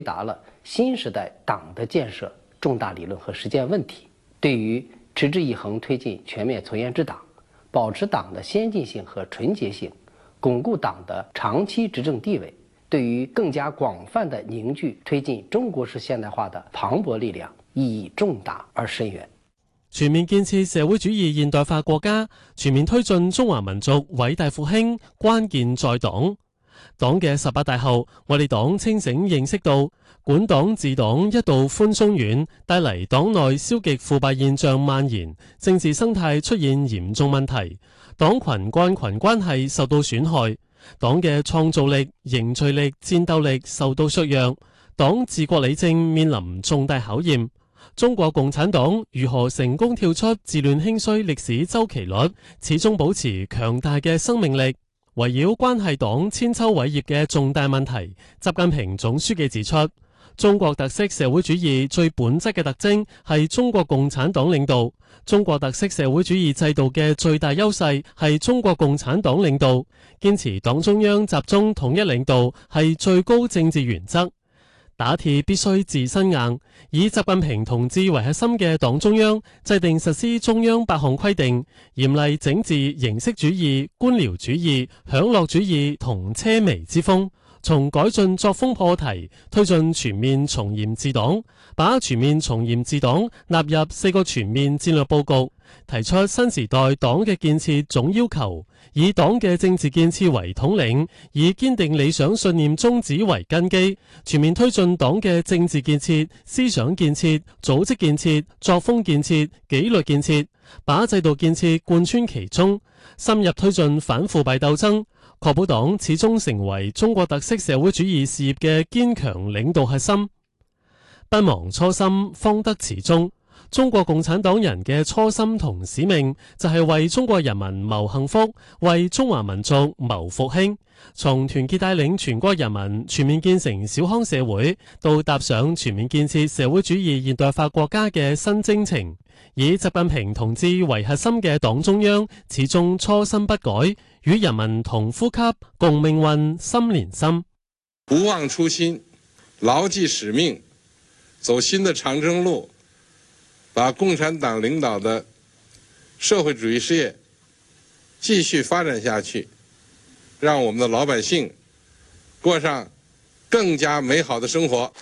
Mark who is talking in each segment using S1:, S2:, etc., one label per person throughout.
S1: 答了新时代党的建设重大理论和实践问题，对于持之以恒推进全面从严治党，保持党的先进性和纯洁性，巩固党的长期执政地位，对于更加广泛的凝聚推进中國式現代化的磅礴力量意義重大而深遠。
S2: 全面建設社會主義現代化國家，全面推進中華民族偉大復興，關鍵在黨。黨嘅18大後，我哋黨清醒認識到，管黨治黨一道寬鬆軟，帶嚟黨內消極腐敗現象蔓延，政治生態出現嚴重問題，黨群幹群關係受到損害，黨嘅創造力、凝聚力、戰鬥力受到削弱，黨治國理政面臨重大考驗。中國共產黨如何成功跳出治亂興衰歷史周期率，始終保持強大嘅生命力？圍繞關係黨千秋偉業嘅重大問題，習近平總書記指出，中國特色社會主義最本質嘅特徵係中國共產黨領導，中國特色社會主義制度嘅最大優勢係中國共產黨領導，堅持黨中央集中統一領導係最高政治原則。打鐵必須自身硬，以習近平同志為核心嘅黨中央制定實施中央8項規定，嚴厲整治形式主義、官僚主義、享樂主義同奢靡之風，從改進作風破題，推進全面從嚴治黨，把全面從嚴治黨納入4個全面戰略佈局，提出新時代黨嘅建設總要求，以黨嘅政治建設為統領，以堅定理想信念宗旨為根基，全面推進黨嘅政治建設、思想建設、組織建設、作風建設、紀律建設，把制度建設貫穿其中，深入推進反腐敗鬥爭，確保黨始終成為中國特色社會主義事業嘅堅強領導核心。不忘初心，方得始終。中國共產黨人嘅初心同使命就係為中國人民謀幸福，為中華民族謀復興。從團結帶領全國人民全面建成小康社會，到踏上全面建設社會主義現代化國家嘅新征程，以習近平同志為核心嘅黨中央始終初心不改，與人民同呼吸共命運心連心。
S3: 不忘初心，牢記使命，走新的長征路，把共產黨領導的社會主義事業繼續發展下去，讓我們的老百姓過上更加美好的生活。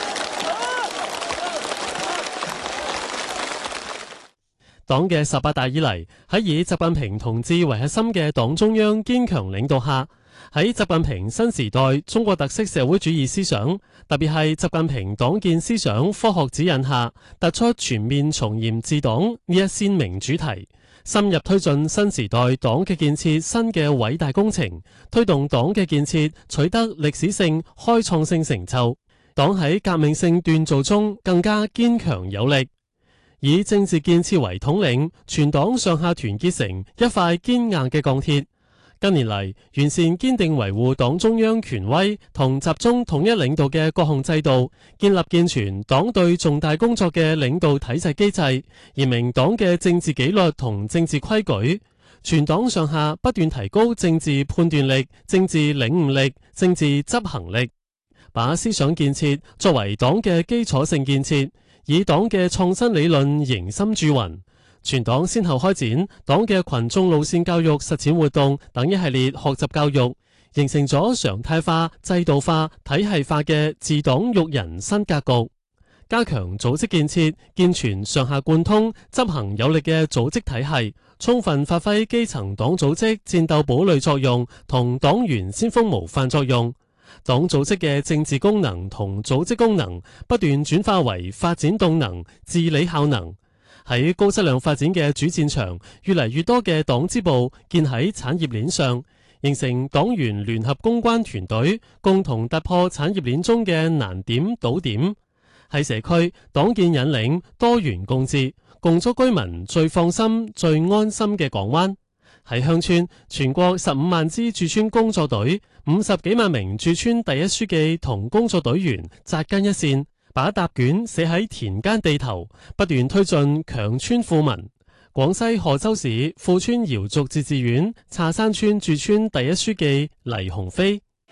S2: 黨嘅18大以嚟，喺以習近平同志為核心嘅黨中央堅強領導下，喺習近平新時代中國特色社會主義思想，特別係習近平黨建思想科學指引下，突出全面從嚴治黨呢一鮮明主題，深入推進新時代黨嘅建設新嘅偉大工程，推動黨嘅建設取得歷史性開創性成就，黨喺革命性鍛造中更加堅強有力。以政治建設為統領，全黨上下團結成一塊堅硬嘅鋼鐵。近年嚟，完善堅定維護黨中央權威同集中統一領導嘅各項制度，建立健全黨對重大工作嘅領導體制機制，嚴明黨嘅政治紀律同政治規矩。全黨上下不斷提高政治判斷力、政治領悟力、政治執行力，把思想建設作為黨嘅基礎性建設，以黨嘅創新理論凝心鑄魂。全黨先後開展黨嘅群眾路線教育實踐活動等一系列學習教育，形成咗常態化、制度化、體系化嘅治黨育人新格局。加強組織建設，健全上下貫通、執行有力嘅組織體系，充分發揮基層黨組織戰鬥堡壘作用同黨員先鋒模範作用。黨組織嘅政治功能同組織功能不斷轉化為發展動能、治理效能。喺高質量發展嘅主戰場，越嚟越多嘅黨支部建喺產業鏈上，形成黨員聯合攻關團隊，共同突破產業鏈中嘅難點堵點。喺社區，黨建引領多元共治，共築居民最放心、最安心嘅港灣。喺鄉村，全國15萬支駐村工作隊、50幾萬名駐村第一書記同工作隊員紮根一線，把答卷寫喺田間地頭，不斷推進強村富民。廣西賀州市富川瑤族自治縣茶山村駐村第一書記黎鴻飛：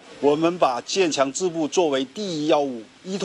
S4: 我们把建强支部作为第一要务，依托